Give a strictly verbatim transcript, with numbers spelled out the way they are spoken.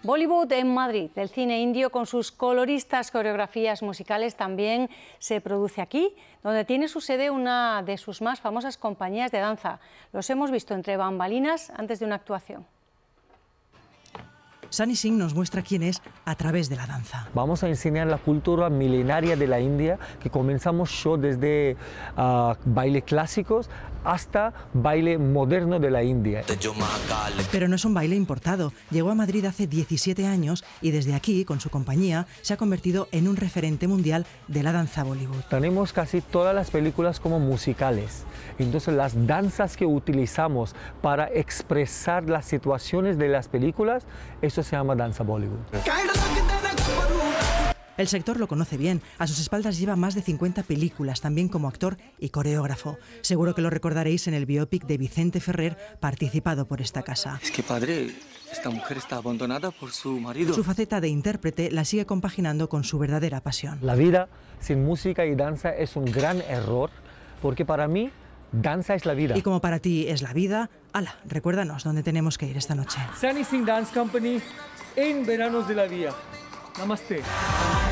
Bollywood en Madrid. El cine indio con sus coloristas coreografías musicales también se produce aquí, donde tiene su sede una de sus más famosas compañías de danza. Los hemos visto entre bambalinas antes de una actuación. Sunny Singh nos muestra quién es a través de la danza. Vamos a enseñar la cultura milenaria de la India, que comenzamos show desde uh, baile clásicos hasta baile moderno de la India. Pero no es un baile importado. Llegó a Madrid hace diecisiete años y desde aquí, con su compañía, se ha convertido en un referente mundial de la danza Bollywood. Tenemos casi todas las películas como musicales. Entonces las danzas que utilizamos para expresar las situaciones de las películas, eso se llama danza Bollywood. El sector lo conoce bien. A sus espaldas lleva más de cincuenta películas, también como actor y coreógrafo. Seguro que lo recordaréis en el biopic de Vicente Ferrer, participado por esta casa. Es que, padre, esta mujer está abandonada por su marido. Su faceta de intérprete la sigue compaginando con su verdadera pasión. La vida sin música y danza es un gran error, porque para mí, danza es la vida. Y como para ti es la vida, ala, recuérdanos dónde tenemos que ir esta noche. Sunny Singh Dance Company en Veranos de la Vía. Namaste.